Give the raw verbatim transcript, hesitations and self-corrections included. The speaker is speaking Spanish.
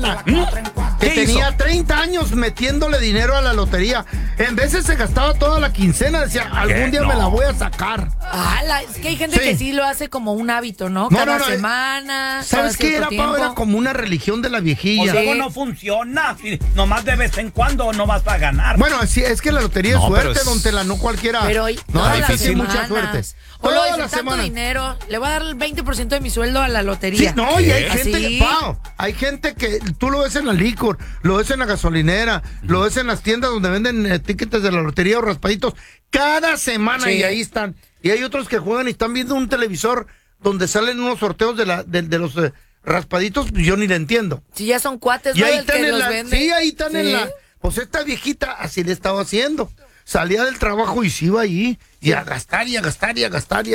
que tenía hizo? treinta años metiéndole dinero a la lotería. En veces se gastaba toda la quincena, decía, algún día no. me la voy a sacar. Ah, la, es que hay gente Sí. que sí lo hace como un hábito, ¿no? No, Cada no, no, semana. ¿Sabes cada qué cierto era, Pau? tiempo. Era como una religión de la viejilla. O luego no funciona. Si nomás de vez en cuando no vas a ganar. Bueno, sí, es que la lotería es No, pero suerte, es- don Tela, no cualquiera. Pero hoy, no, todas hay las que tener semanas. mucha suerte. O lo Todas dicen, las tanto semanas. dinero, le voy a dar el veinte por ciento de mi sueldo a la Sí, lotería. no, y hay ¿Qué? gente ¿Así? que, Pau, hay gente que tú lo ves en la licor, lo ves en la gasolinera, lo ves en las tiendas donde venden eh, tickets de la lotería o raspaditos, cada semana Sí. y ahí están. Y hay otros que juegan y están viendo un televisor donde salen unos sorteos de la de, de los eh, raspaditos, yo ni le entiendo. Si ya son cuates, Y ¿no? ahí Del que están en los la, venden. sí, ahí están en Sí. la, pues esta viejita así le estaba haciendo. Salía del trabajo y se iba ahí y a gastar y a gastar y a gastar y a